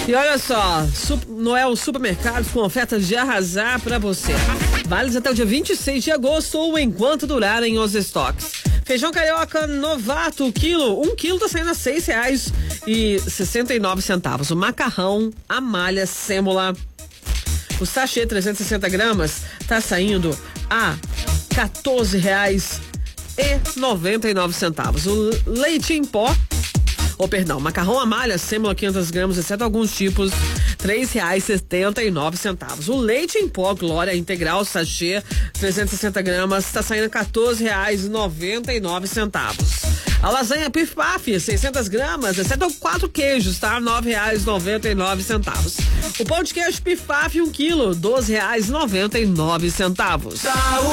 E olha só, Noel Supermercados com ofertas de arrasar pra você. Válidos até o dia 26 de agosto ou enquanto durarem os estoques. Feijão carioca novato, quilo. 1 quilo tá saindo a R$6,69. O macarrão, a malha, sêmola, o sachê 360 gramas tá saindo a R$14,99. O leite em pó, macarrão à malha, sêmola 500 gramas, exceto alguns tipos, R$3,79. O leite em pó Glória integral sachê 360 gramas está saindo R$14,99. A lasanha Pif Paf 600 gramas, exceto 4 queijos, tá? R$9,99. O pão de queijo Pif Paf 1 quilo, R$12,99.